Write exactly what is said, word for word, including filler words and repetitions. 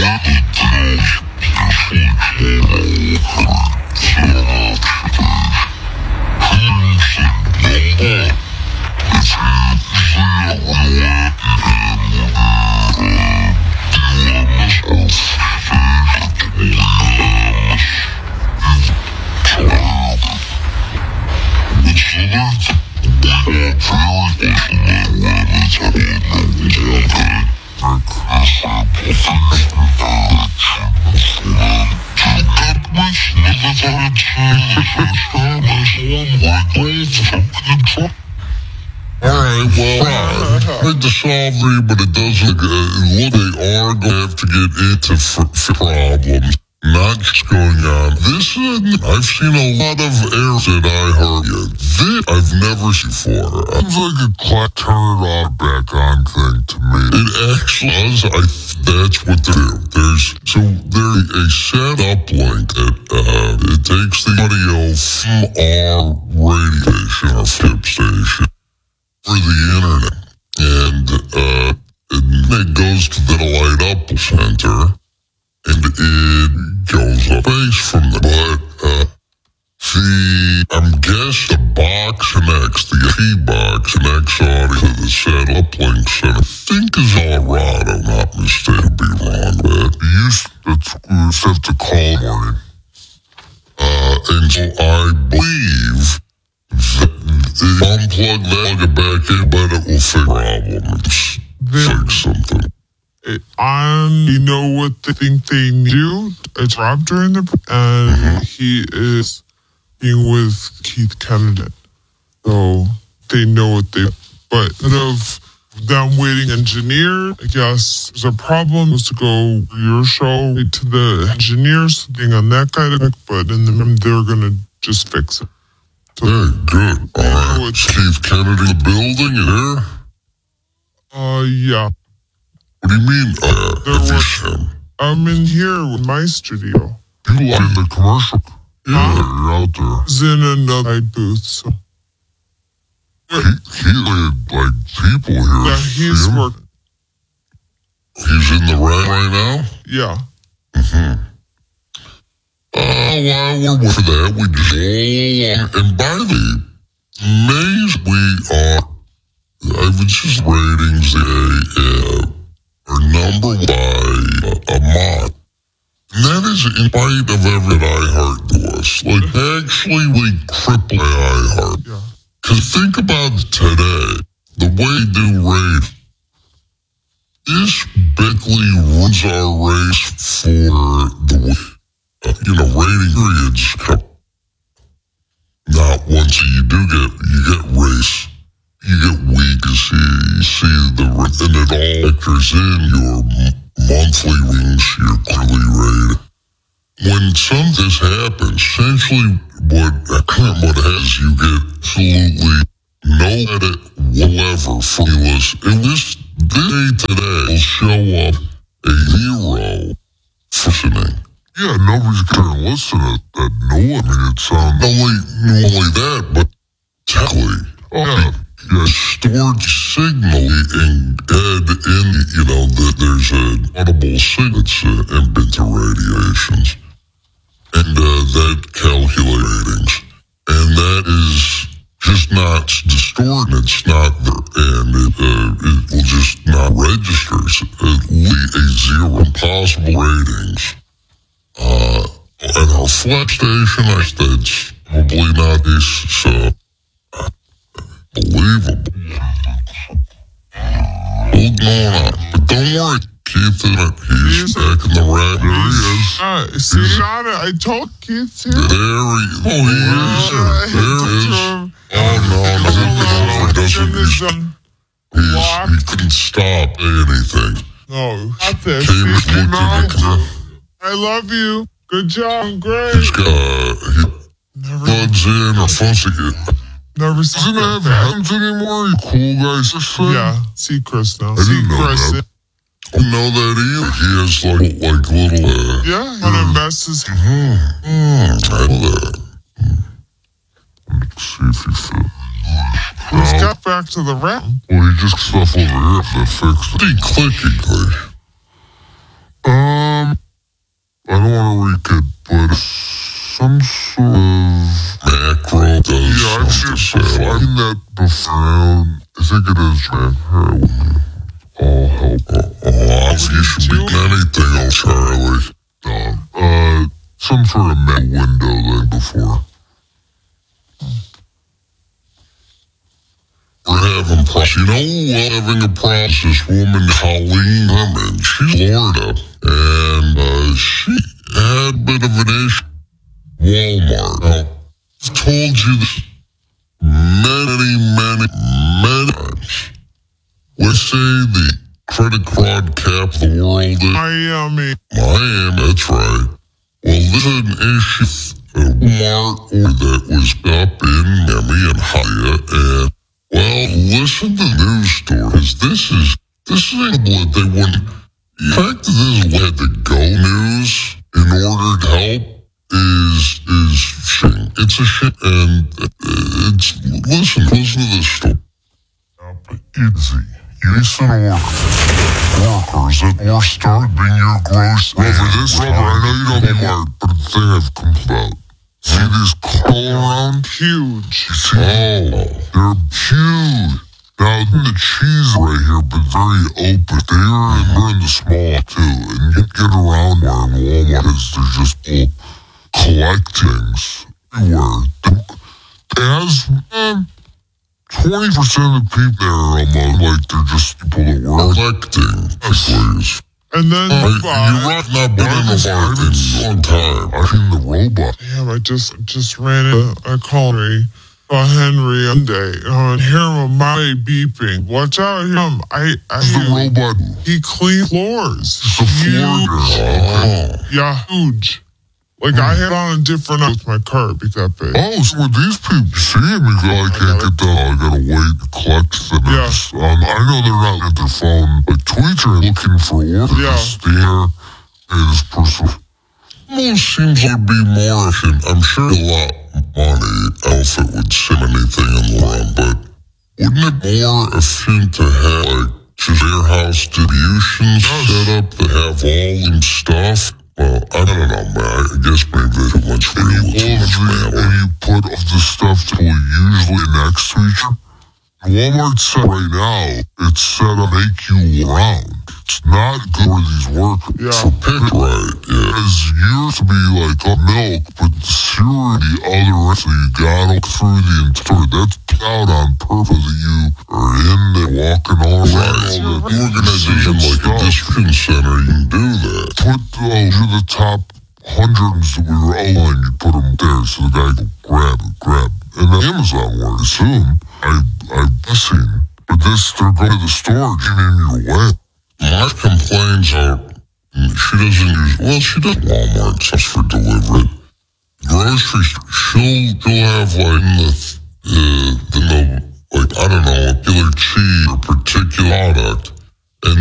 Alright, well, I hate to solve me, but it doesn't, uh, look, they are going to have to get into f- f- problems, not just going on. This is, I've seen a lot of errors that I heard yet. This, I've never seen before. It's like a clock turn it off, back on thing to me. It actually does, I, that's what they do. There's, so there's a setup link that, uh, it takes the audio from our radio station, our flip station, for the internet, and uh, it goes to the light up center, and it goes up base from there. But uh, the, I'm guessing the box connects, the P box connects audio to the setup link center. I think is Colorado, not mistaken, be wrong, but you used to have to call morning. Uh, and so I believe that unplug that, plug it back in, but it will fix the problem. Fix something. Um, you know what they think they do? It's Rob during the, and mm-hmm. he is being with Keith Kennedy. So they know what they, but instead of them waiting engineer, I guess there's a problem was to go your show to the engineers being on that kind of, but in the end, they're going to just fix it. So, hey, good. All right. Keith Kennedy in the building, you there? Uh, yeah. What do you mean, uh, there was, I'm in here with my studio. You are in the commercial? Yeah, huh? You're out there. He's in another booth, so. He, he had, like, people here. Yeah, he's working. He's in the rack right now? Yeah. Mm-hmm. Uh, while we're waiting for that, we just roll on. And by the maze, we are, I was just ratings the, uh, our number by uh, a mod. And that is in spite of everything iHeart to us. Like, actually, we cripple iHeart. Yeah. Because think about today, the way we do rate, this basically runs our race for the week. Uh, you know, rating periods come. Not once you do get, you get race, you get week, you see, you see the, and it all factors in your monthly rings, your quarterly rate. When some of this happens, essentially what, what happens, you get absolutely no edit whatsoever for this. And this, this day today will show up a zero for listening. Yeah, nobody's going to listen to that noise. I mean, it sounds only, only that, but technically, oh, yeah, yeah, stored signal embed in, you know, that there's an audible signal that's uh, embedded to radiations. And uh, that calculates ratings. And that is just not distorted. It's not there. And it, uh, it will just not register. It's uh, a zero possible ratings. Uh, and our flat station, I that's probably not this, so, uh, believable. What's going on? But don't worry, Keith, he's, he's back in the rack. There he is. Uh, see, he's, on it. I told Keith here. There he is. Oh, he is. Uh, there he is. Oh, no, no, he doesn't. He's, he's, he couldn't stop anything. No, not this. Came and looked at the I love you. Good job. Great. He's got, uh, he Never buds in or fussy. Never seen Doesn't have hands anymore, you cool guys. Yeah, see Chris now. I see didn't know Chris. that. I didn't know that either. He has like, like little, uh... Yeah, and it messes. Mm-hmm. Mm, I know that. Let's see if he fit. He's no. got back to the rack. Well, he just stuff over here that fixed it. He clicking, like. Um, man. I'll help. Uh, oh, you should be anything else, Charlie. Uh, uh, some sort of metal window then before. We're having problems. You know, we're having a problem. This woman, Colleen Herman, she's Florida, and uh, she had a bit of an issue. Walmart. Now, I've told you this many, many, many times. We say the credit card cap of the world is Miami. Miami, that's right. Well, this is an issue at Walmart that was up in Miami and Hyatt, and well, listen to the news stories. This is this is incredible that they wouldn't. The fact that this led to Go News in order to help is is shame. It's a shit, and it's listen. Listen to this story. Easy. You listen to work. Workers at work start being your gross. Rubber, this rubber. I know you don't be smart, but the thing I've complained about. See these all around? Huge. See, oh, they're huge. Now, the cheese right here, but very open. They're, and they're in the small, too. And you get around where in Walmart is they're just all collectings everywhere. As um, twenty percent of the people there are almost like they're just people that work collecting, please. And then uh, the bot. You're right, not been in a bar in a long time. I've seen the robot. Damn, I just just ran into a call me, uh, Henry Monday. Uh, and hear him my beeping. Watch out, him. I, I It's the robot. He cleans floors. It's a floor girl. Oh. Yeah, huge. Like, mm. I had on a different with my car because I Oh, so when these people see me go, I can't get done. I gotta wait to collect them. Yeah. Um, I know they're not at their phone. Like, tweets are looking for orders. Yeah. There, hey, this person almost seems like it'd be more efficient. I'm sure a lot of money if it would send anything in the run, but wouldn't it be more efficient to have, like, just warehouse distribution set up to have all them stuff? Well, I don't know, man. I guess maybe there's too much for you. Too much mail. And you put all the stuff that will usually next to each other. Walmart's set right now, it's set to make you round. It's not good for these workers. Yeah. For pick right, yeah. It used to be like a milk, but the cereal, the other rest of you gotta through the entire, that's out on purpose that you are in there walking all around. Right. All the organization like a distribution center, you can do that. Put those to the top hundreds that we were outlining, you put them there so the guy can grab it, grab it. And then Amazon word, assume, I, I've seen. But this, they're going to the storage and in your way. Mark complains out, she doesn't use, well, she does Walmart, just for delivery. Grocery store, she'll, she'll have like in the, uh, the, like, I don't know, a particular cheese or particular product.